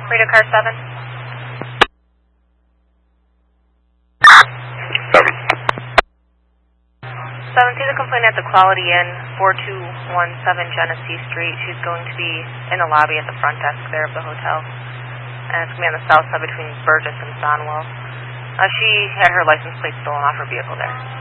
Rita car 7. 7. See's a complaint at the Quality Inn, 4217 Genesee Street. She's going to be in the lobby at the front desk there of the hotel. And it's going to be on the south side between Burgess and Sonwell. She had her license plate stolen off her vehicle there.